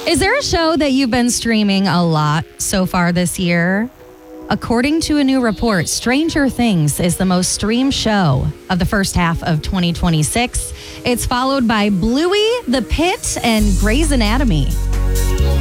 Is there a show that you've been streaming a lot so far this year? According to a new report, Stranger Things is the most streamed show of the first half of 2026. It's followed by Bluey, The Pitt, and Grey's Anatomy.